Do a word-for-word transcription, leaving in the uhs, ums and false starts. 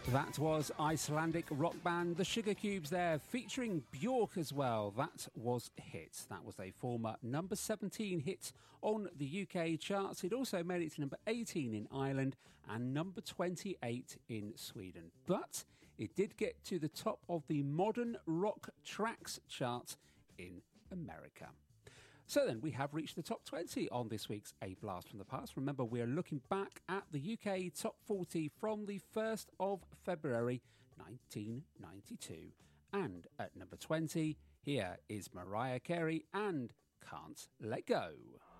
That was Icelandic rock band The Sugar Cubes there, featuring Björk as well. That was Hit. That was a former number seventeen hit on the U K charts. It also made it to number eighteen in Ireland and number twenty-eight in Sweden. But it did get to the top of the Modern Rock Tracks chart in America. So then, we have reached the top twenty on this week's A Blast from the Past. Remember, we are looking back at the U K Top forty from the first of February nineteen ninety-two. And at number twenty, here is Mariah Carey and Can't Let Go.